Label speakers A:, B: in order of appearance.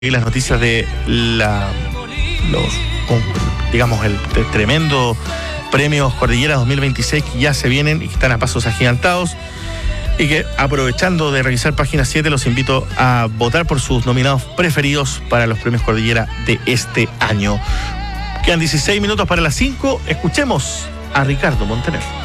A: las noticias de el tremendo Premios Cordillera 2026 que ya se vienen y que están a pasos agigantados, y que, aprovechando de revisar página 7, los invito a votar por sus nominados preferidos para los Premios Cordillera de este año. Quedan 16 minutos para las 5. Escuchemos a Ricardo Montaner.